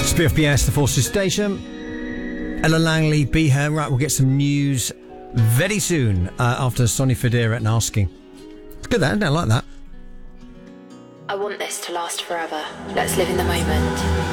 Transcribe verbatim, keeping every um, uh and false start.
P F P S, the Forces Station. Ella Langley, Be Her. Right, we'll get some news very soon uh, after Sonny Fodera and Asking. It's good, that, isn't it? I like that. I want this to last forever. Let's live in the moment.